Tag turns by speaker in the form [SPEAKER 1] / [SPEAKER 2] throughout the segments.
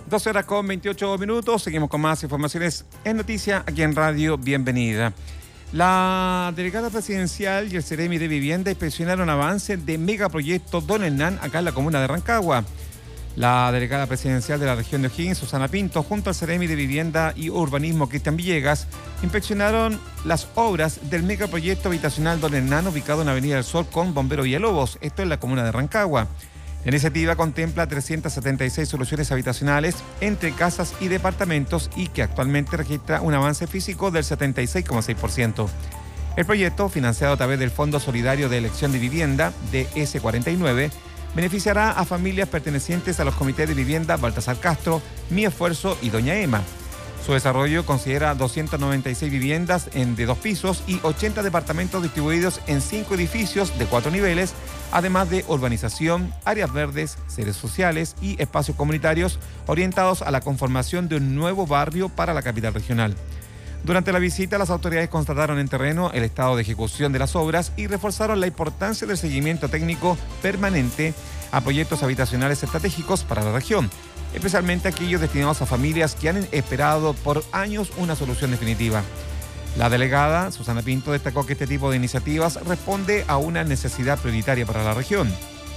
[SPEAKER 1] 12 horas con 28 minutos. Seguimos con más informaciones en Noticia aquí en Radio Bienvenida. La delegada presidencial y el Ceremi de Vivienda inspeccionaron avance de megaproyecto Don Hernán acá en la comuna de Rancagua. La delegada presidencial de la región de O'Higgins, Susana Pinto, junto al Ceremi de Vivienda y Urbanismo, Cristian Villegas, inspeccionaron las obras del megaproyecto habitacional Don Hernán, ubicado en Avenida del Sol con Bombero Villalobos, esto en la comuna de Rancagua. La iniciativa contempla 376 soluciones habitacionales entre casas y departamentos y que actualmente registra un avance físico del 76,6%. El proyecto, financiado a través del Fondo Solidario de Elección de Vivienda, DS49, beneficiará a familias pertenecientes a los comités de vivienda Baltasar Castro, Mi Esfuerzo y Doña Ema. Su desarrollo considera 296 viviendas de 2 pisos y 80 departamentos distribuidos en 5 edificios de 4 niveles, además de urbanización, áreas verdes, sedes sociales y espacios comunitarios orientados a la conformación de un nuevo barrio para la capital regional. Durante la visita, las autoridades constataron en terreno el estado de ejecución de las obras y reforzaron la importancia del seguimiento técnico permanente a proyectos habitacionales estratégicos para la región, especialmente aquellos destinados a familias que han esperado por años una solución definitiva. La delegada, Susana Pinto, destacó que este tipo de iniciativas responde a una necesidad prioritaria para la región.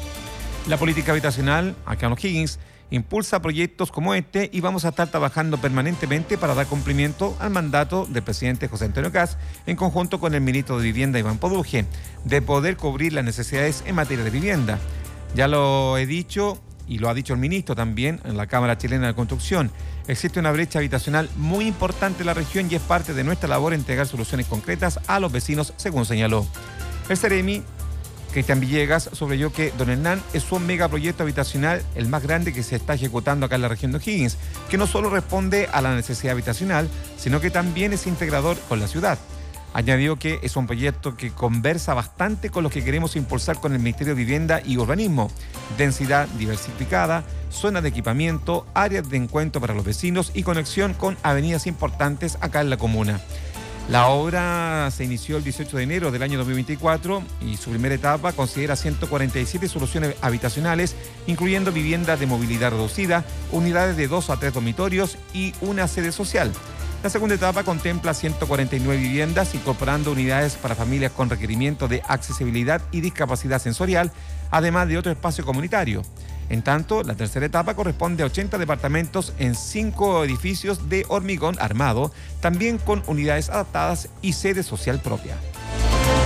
[SPEAKER 1] La política habitacional, acá en O'Higgins, impulsa proyectos como este y vamos a estar trabajando permanentemente para dar cumplimiento al mandato del presidente José Antonio Kast, en conjunto con el ministro de Vivienda, Iván Poduje, de poder cubrir las necesidades en materia de vivienda. Ya lo he dicho, y lo ha dicho el ministro también en la Cámara Chilena de Construcción, existe una brecha habitacional muy importante en la región y es parte de nuestra labor entregar soluciones concretas a los vecinos, según señaló. El Ceremi, Cristian Villegas, subrayó que Don Hernán es un megaproyecto habitacional, el más grande que se está ejecutando acá en la región de O'Higgins, que no solo responde a la necesidad habitacional, sino que también es integrador con la ciudad. Añadió que es un proyecto que conversa bastante con lo que queremos impulsar con el Ministerio de Vivienda y Urbanismo: densidad diversificada, zonas de equipamiento, áreas de encuentro para los vecinos y conexión con avenidas importantes acá en la comuna. La obra se inició el 18 de enero del año 2024 y su primera etapa considera 147 soluciones habitacionales, incluyendo viviendas de movilidad reducida, unidades de 2 a 3 dormitorios y una sede social. La segunda etapa contempla 149 viviendas, incorporando unidades para familias con requerimiento de accesibilidad y discapacidad sensorial, además de otro espacio comunitario. En tanto, la tercera etapa corresponde a 80 departamentos en 5 edificios de hormigón armado, también con unidades adaptadas y sede social propia.